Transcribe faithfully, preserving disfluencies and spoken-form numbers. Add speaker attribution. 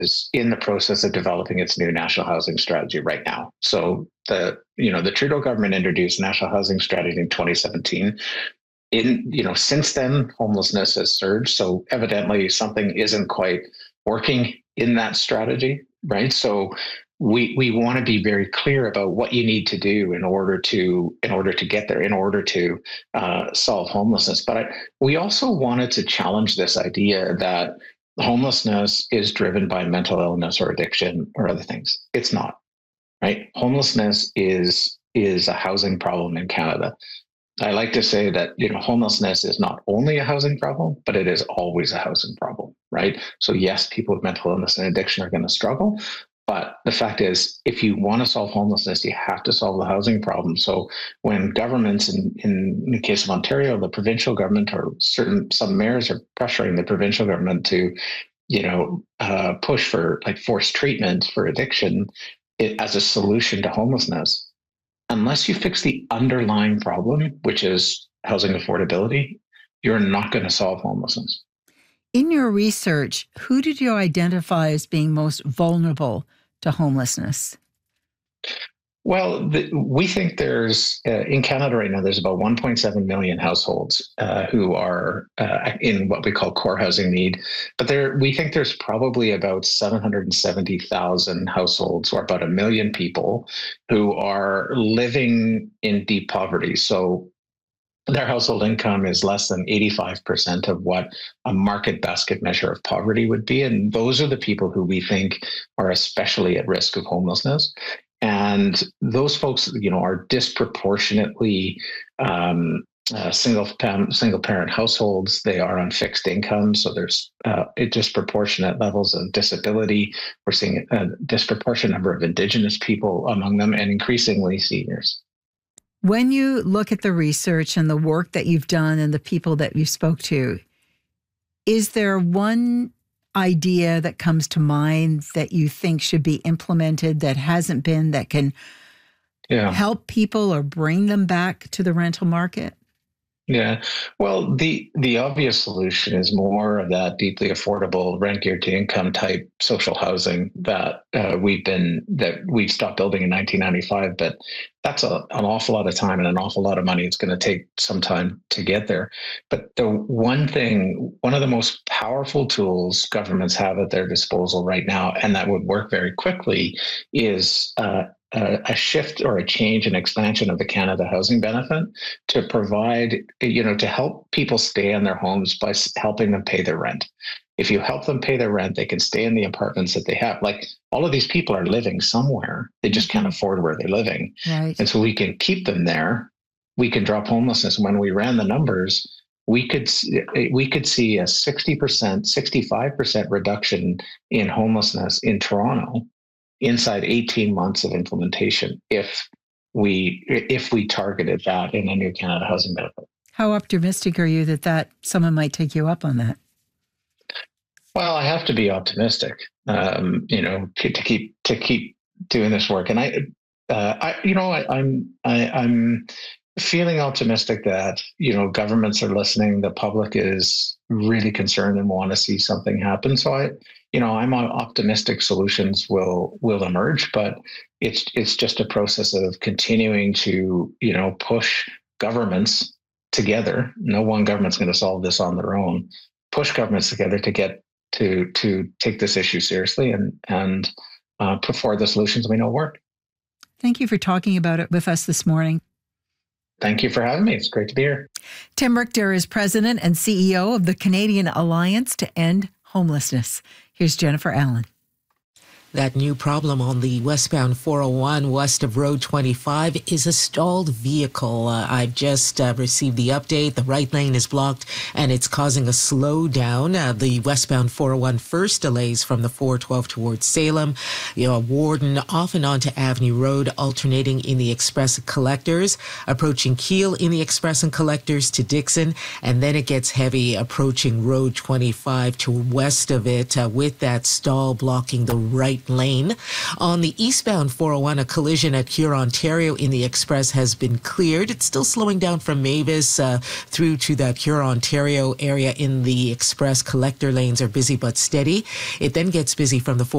Speaker 1: is in the process of developing its new national housing strategy right now. So the you know the Trudeau government introduced national housing strategy in twenty seventeen. In you know since then, homelessness has surged. So evidently something isn't quite working in that strategy, right? So we we want to be very clear about what you need to do in order to in order to get there, in order to uh, solve homelessness. But I, we also wanted to challenge this idea that homelessness is driven by mental illness or addiction or other things. It's not, right? Homelessness is is a housing problem in Canada. I like to say that, you know, homelessness is not only a housing problem, but it is always a housing problem, right? So yes, people with mental illness and addiction are going to struggle. But the fact is, if you want to solve homelessness, you have to solve the housing problem. So when governments, in, in the case of Ontario, the provincial government or certain some mayors are pressuring the provincial government to, you know, uh, push for like forced treatment for addiction it, as a solution to homelessness, unless you fix the underlying problem, which is housing affordability, you're not going to solve homelessness.
Speaker 2: In your research, who did you identify as being most vulnerable to homelessness?
Speaker 1: Well, the, we think there's, uh, in Canada right now, there's about one point seven million households uh, who are uh, in what we call core housing need. But there, we think there's probably about seven hundred seventy thousand households, or about a million people, who are living in deep poverty. So their household income is less than eighty-five percent of what a market basket measure of poverty would be. And those are the people who we think are especially at risk of homelessness. And those folks, you know, are disproportionately um, uh, single single parent households. They are on fixed income, so there's uh, disproportionate levels of disability. We're seeing a disproportionate number of Indigenous people among them, and increasingly seniors.
Speaker 2: When you look at the research and the work that you've done and the people that you spoke to, is there one idea that comes to mind that you think should be implemented that hasn't been, that can yeah. help people or bring them back to the rental market?
Speaker 1: Yeah, well, the the obvious solution is more of that deeply affordable rent geared to income type social housing that uh, we've been that we've stopped building in nineteen ninety-five. But that's a, an awful lot of time and an awful lot of money. It's going to take some time to get there. But the one thing, one of the most powerful tools governments have at their disposal right now, and that would work very quickly, is uh, a, a shift or a change and expansion of the Canada Housing Benefit to provide, you know, to help people stay in their homes by helping them pay their rent. If you help them pay their rent, they can stay in the apartments that they have. Like, all of these people are living somewhere. They just can't afford where they're living.
Speaker 2: Right.
Speaker 1: And so we can keep them there. We can drop homelessness. When we ran the numbers, we could we could see a sixty percent, sixty-five percent reduction in homelessness in Toronto inside eighteen months of implementation if we if we targeted that in a new Canada Housing Benefit.
Speaker 2: How optimistic are you that, that someone might take you up on that?
Speaker 1: Well, I have to be optimistic, um, you know, to, to keep to keep doing this work. And I, uh, I you know, I, I'm I, I'm feeling optimistic that, you know, governments are listening. The public is really concerned and want to see something happen. So I, you know, I'm optimistic solutions will will emerge, but it's it's just a process of continuing to, you know, push governments together. No one government's going to solve this on their own. Push governments together to get to to take this issue seriously and and uh, put forward the solutions we know work.
Speaker 2: Thank you for talking about it with us this morning.
Speaker 1: Thank you for having me. It's great to be here.
Speaker 2: Tim Richter is president and C E O of the Canadian Alliance to End Homelessness. Here's Jennifer Allen.
Speaker 3: That new problem on the westbound four oh one west of Road twenty-five is a stalled vehicle. Uh, I've just uh, received the update. The right lane is blocked and it's causing a slowdown. Uh, the westbound four oh one first delays from the four twelve towards Salem. You know, Warden off and onto Avenue Road, alternating in the Express and Collectors, approaching Keele in the Express and Collectors to Dixon. And then it gets heavy approaching Road twenty-five to west of it uh, with that stall blocking the right lane. On the eastbound four oh one, a collision at Huron, Ontario in the Express has been cleared. It's still slowing down from Mavis uh, through to that Huron, Ontario area in the Express. Collector lanes are busy but steady. It then gets busy from the